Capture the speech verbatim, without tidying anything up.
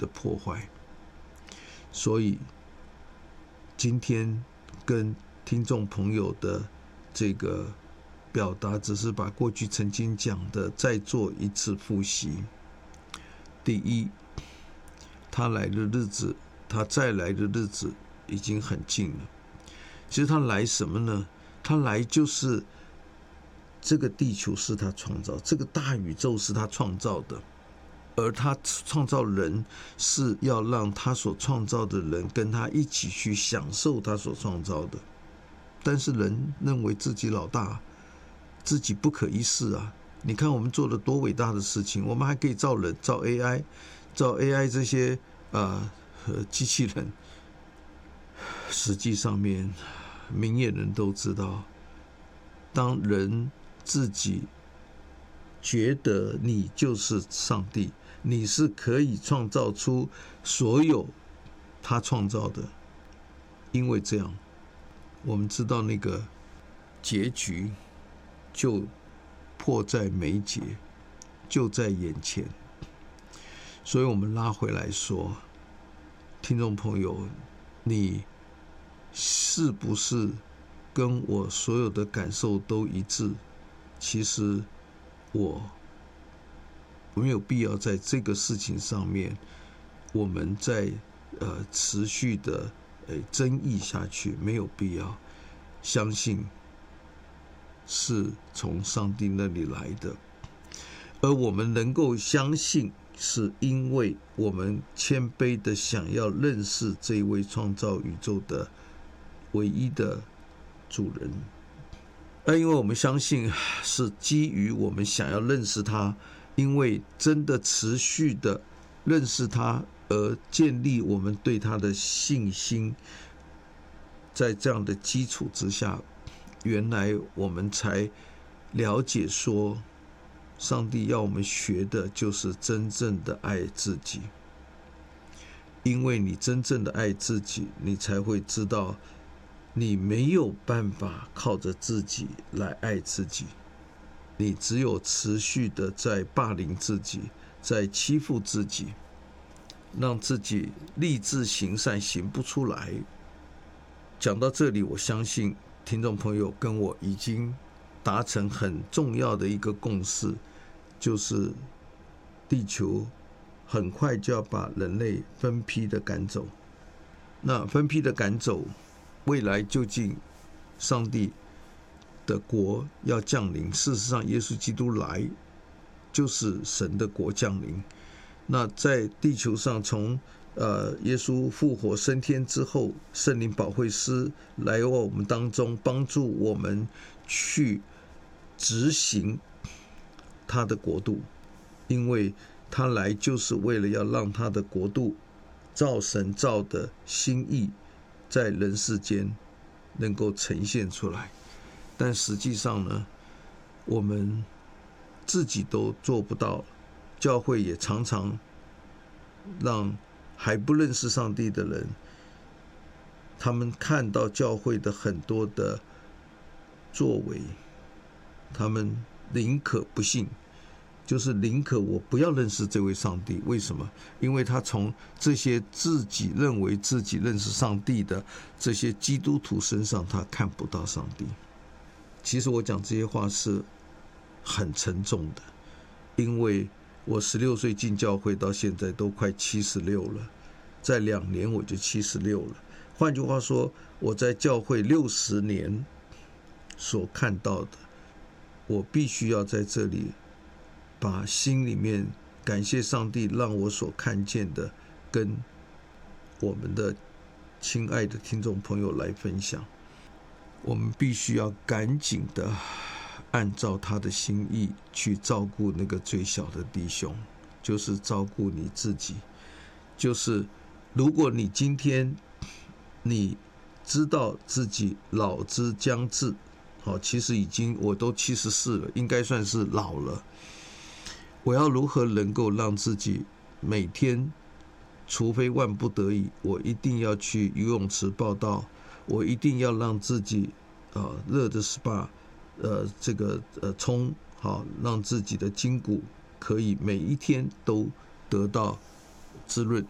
的破坏。所以今天跟听众朋友的这个表达，只是把过去曾经讲的再做一次复习。第一，他来的日子，他再来的日子已经很近了。其实他来什么呢？他来就是这个地球是他创造，这个大宇宙是他创造的，而他创造人是要让他所创造的人跟他一起去享受他所创造的。但是人认为自己老大，自己不可一世啊！你看我们做了多伟大的事情，我们还可以造人、造 A I、造 A I 这些呃机器人。实际上面，明眼人都知道，当人自己觉得你就是上帝，你是可以创造出所有他创造的，因为这样，我们知道那个结局就迫在眉睫，就在眼前。所以我们拉回来说，听众朋友，你是不是跟我所有的感受都一致？其实我没有必要在这个事情上面，我们在呃持续的呃争议下去，没有必要。相信是从上帝那里来的，而我们能够相信，是因为我们谦卑的想要认识这一位创造宇宙的唯一的主人。而因为我们相信是基于我们想要认识他，因为真的持续的认识他而建立我们对他的信心，在这样的基础之下，原来我们才了解说，上帝要我们学的就是真正的爱自己。因为你真正的爱自己，你才会知道你没有办法靠着自己来爱自己，你只有持续的在霸凌自己，在欺负自己，让自己立志行善行不出来。讲到这里，我相信听众朋友跟我已经达成很重要的一个共识，就是地球很快就要把人类分批的赶走。那分批的赶走，未来究竟上帝的国要降临？事实上，耶稣基督来就是神的国降临。那在地球上，从呃耶稣复活升天之后，圣灵保惠师来到我们当中，帮助我们去执行他的国度，因为他来就是为了要让他的国度照神照的心意在人世间能够呈现出来。但实际上呢，我们自己都做不到，教会也常常让还不认识上帝的人，他们看到教会的很多的作为，他们宁可不信，就是宁可我不要认识这位上帝。为什么？因为他从这些自己认为自己认识上帝的这些基督徒身上，他看不到上帝。其实我讲这些话是很沉重的，因为我十六岁进教会到现在都快七十六了，在两年我就七十六了。换句话说，我在教会六十年所看到的，我必须要在这里把心里面感谢上帝让我所看见的跟我们的亲爱的听众朋友来分享。我们必须要赶紧的按照他的心意去照顾那个最小的弟兄，就是照顾你自己。就是如果你今天你知道自己老之将至，好，其实已经我都七十四了，应该算是老了。我要如何能够让自己每天，除非万不得已，我一定要去游泳池报到，我一定要让自己呃热的 S P A， 呃这个呃冲好，让自己的筋骨可以每一天都得到滋润。